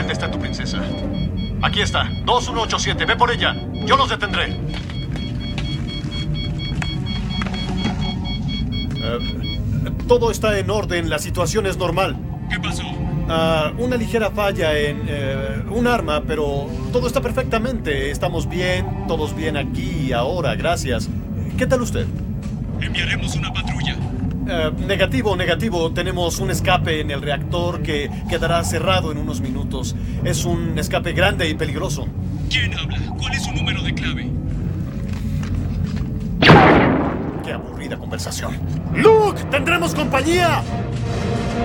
¿Dónde está tu princesa? Aquí está, 2187, ve por ella. Yo los detendré. Todo está en orden, la situación es normal. ¿Qué pasó? Una ligera falla en un arma, pero todo está perfectamente. Estamos bien, todos bien aquí y ahora, gracias. ¿Qué tal usted? Enviaremos una patrulla. Negativo. Tenemos un escape en el reactor que quedará cerrado en unos minutos. Es un escape grande y peligroso. ¿Quién habla? ¿Cuál es su número de clave? ¡Qué aburrida conversación! ¡Luke! ¡Tendremos compañía!